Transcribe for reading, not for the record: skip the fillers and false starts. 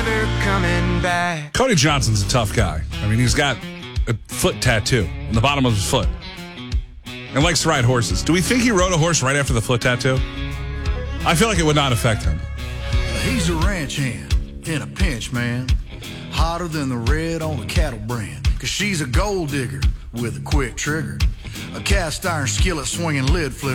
coming back. Cody Johnson's a tough guy. I mean, he's got a foot tattoo on the bottom of his foot and likes to ride horses. Do we think he rode a horse right after the foot tattoo? I feel like it would not affect him. He's a ranch hand in a pinch, man. Hotter than the red on a cattle brand. 'Cause she's a gold digger with a quick trigger. A cast iron skillet swinging lid flip.